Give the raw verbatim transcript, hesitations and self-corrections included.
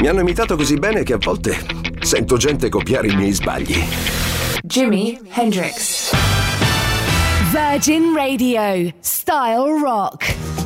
Mi hanno imitato così bene che a volte sento gente copiare i miei sbagli. Jimi Hendrix. Virgin Radio, Style Rock.